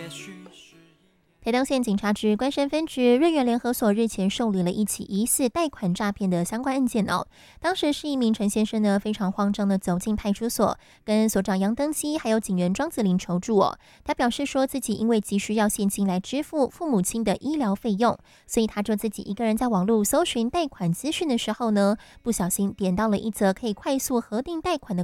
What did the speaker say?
台东县警察局关山分局瑞园联合所日前受理了一起疑似贷款诈骗的相关案件哦。当时是一名陈先生呢，非常慌张的走进派出所，跟所长杨登熙还有警员庄子玲求助哦。他表示说自己因为急需要现金来支付父母亲的医疗费用，所以他就自己一个人在网络搜寻贷款资讯的时候呢，不小心点到了一则可以快速核定贷款的